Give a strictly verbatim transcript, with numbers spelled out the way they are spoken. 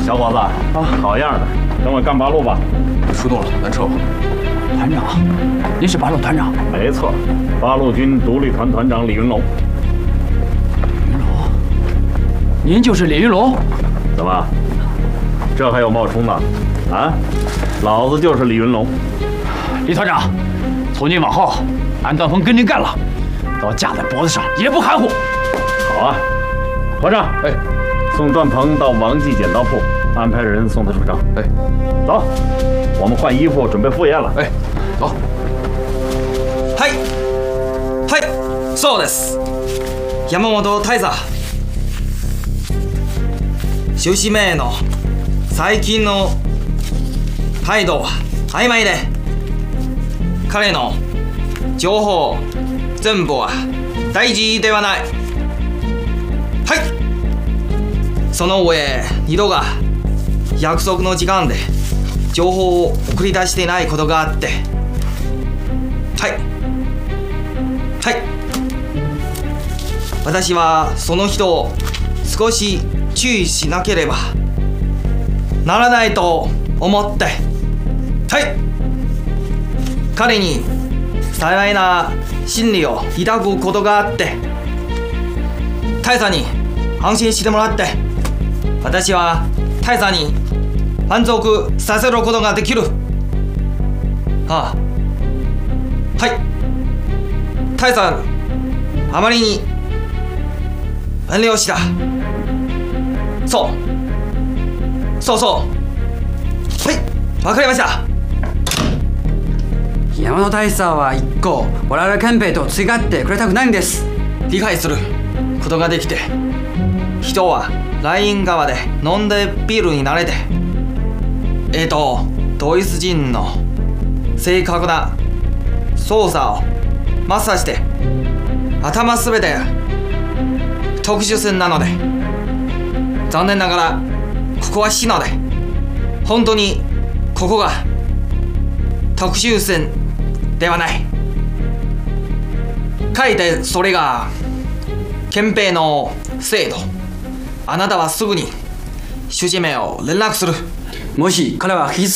小伙子啊，好样的，跟我干八路吧。 出动了，咱撤吧。 团长，您是八路团长？ 没错，八路军独立团团长李云龙。 云龙，您就是李云龙？ 怎么，这还有冒充的？啊，老子就是李云龙。 李团长，从今往后，俺段鹏跟您干了，刀架在脖子上也不含糊。 好啊，团长，哎，送段鹏到王记剪刀铺，安排人送他出城。 哎， 走，我们换衣服准备赴宴了。 哎，走。 はい、はい、そうです。山本大佐。趣旨名の最近の態度は曖昧で、彼の情報全部は大事ではない。はい。その上、二度が約束の時間で情報を送り出していないことがあって、はい。はい。私はその人を少し注意しなければならないと思って、はい。彼に幸いな心理を抱くことがあって、大佐に安心してもらって、私は大佐に満足させることができる。ああ、はい。大佐、あまりに遠慮した。そうそうそう。はい、わかりました。 山野大佐は一個我々憲兵と違ってくれたくないんです。 理解することができて、人はライン側で飲んでビールに慣れて、えーとドイツ人の正確な操作をマスターして頭すべて特殊戦なので、残念ながらここは死ので、本当にここが特殊戦ではない。かえってそれが憲兵の制度。あなたはすぐに主治名を連絡する。 もし彼は引き